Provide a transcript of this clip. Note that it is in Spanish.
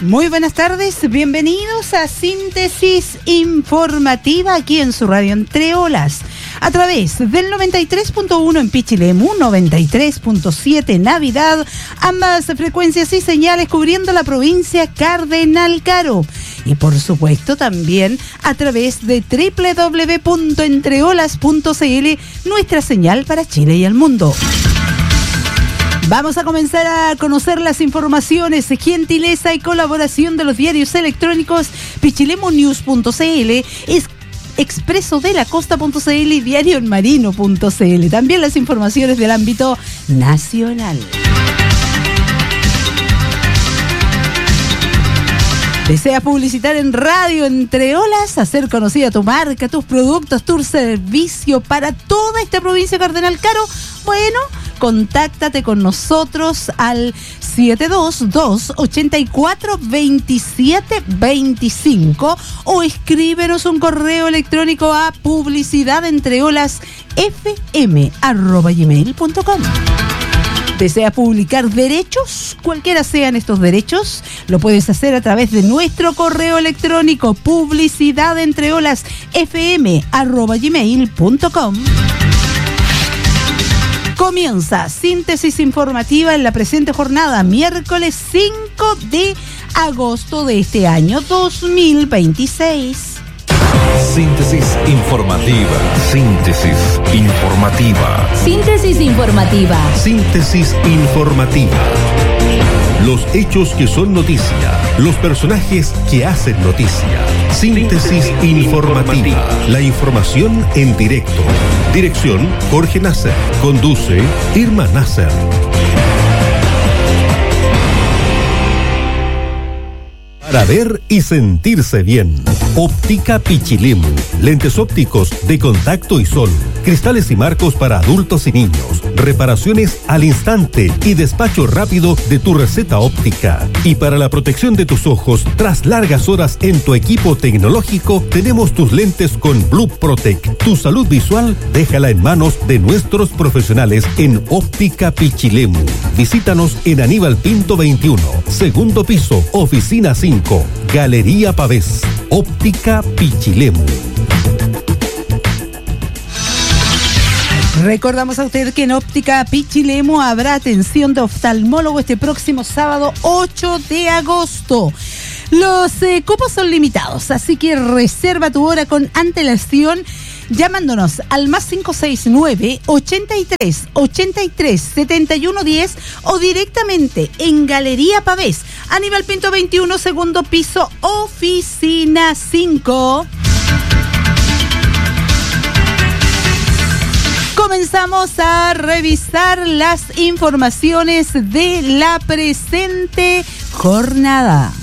Muy buenas tardes, bienvenidos a Síntesis Informativa aquí en su radio Entre Olas, a través del 93.1 en Pichilemu, 93.7 Navidad, ambas frecuencias y señales cubriendo la provincia Cardenal Caro. Y por supuesto también a través de www.entreolas.cl, nuestra señal para Chile y el mundo. Vamos a comenzar a conocer las informaciones, gentileza y colaboración de los diarios electrónicos pichilemonews.cl, Expreso de la Costa.cl y diariomarino.cl. También las informaciones del ámbito nacional. ¿Deseas publicitar en radio Entre Olas, hacer conocida tu marca, tus productos, tu servicio para toda esta provincia Cardenal Caro? Bueno, contáctate con nosotros al 722-84-2725 o escríbenos un correo electrónico a publicidadentreolasfm@gmail.com. ¿Deseas publicar derechos? Cualquiera sean estos derechos, lo puedes hacer a través de nuestro correo electrónico publicidadentreolasfm@gmail.com. Comienza Síntesis Informativa en la presente jornada, miércoles 5 de agosto de este año 2026. Síntesis informativa. Síntesis informativa. Síntesis informativa. Síntesis informativa. Los hechos que son noticia, los personajes que hacen noticia. Síntesis informativa. La información en directo. Dirección: Jorge Nasser. Conduce: Irma Nasser. Para ver y sentirse bien. Óptica Pichilemu. Lentes ópticos de contacto y sol. Cristales y marcos para adultos y niños. Reparaciones al instante y despacho rápido de tu receta óptica. Y para la protección de tus ojos, tras largas horas en tu equipo tecnológico, tenemos tus lentes con Blue Protect. Tu salud visual, déjala en manos de nuestros profesionales en Óptica Pichilemu. Visítanos en Aníbal Pinto 21, segundo piso, oficina 5, Galería Pavés. Óptica Pichilemu. Recordamos a usted que en Óptica Pichilemu habrá atención de oftalmólogo este próximo sábado 8 de agosto. Los cupos son limitados, así que reserva tu hora con antelación llamándonos al más 569 83 83 71 10 o directamente en Galería Pavés, Aníbal Pinto 21, segundo piso, oficina 5. Comenzamos a revisar las informaciones de la presente jornada.